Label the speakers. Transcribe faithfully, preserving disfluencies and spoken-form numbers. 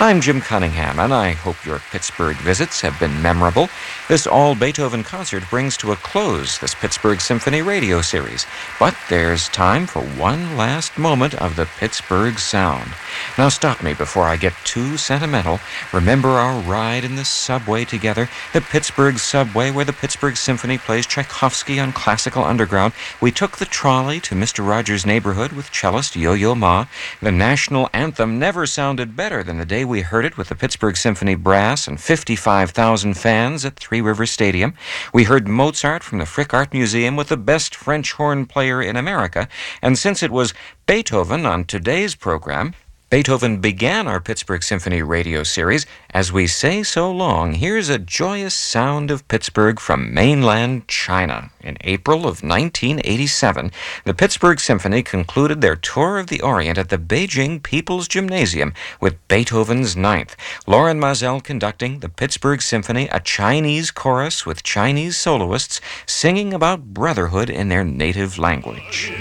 Speaker 1: I'm Jim Cunningham, and I hope your Pittsburgh visits have been memorable. This all-Beethoven concert brings to a close this Pittsburgh Symphony radio series, but there's time for one last moment of the Pittsburgh sound. Now stop me before I get too sentimental. Remember our ride in the subway together, the Pittsburgh subway where the Pittsburgh Symphony plays Tchaikovsky on Classical Underground. We took the trolley to Mister Rogers' neighborhood with cellist Yo-Yo Ma. The national anthem never sounded better than the day we heard it with the Pittsburgh Symphony Brass and fifty-five thousand fans at Three Rivers Stadium. We heard Mozart from the Frick Art Museum with the best French horn player in America. And since it was Beethoven on today's program, Beethoven began our Pittsburgh Symphony radio series. As we say so long, here's a joyous sound of Pittsburgh from mainland China. In April of nineteen eighty-seven, the Pittsburgh Symphony concluded their tour of the Orient at the Beijing People's Gymnasium with Beethoven's Ninth. Lauren Mazel conducting the Pittsburgh Symphony, a Chinese chorus with Chinese soloists singing about brotherhood in their native language.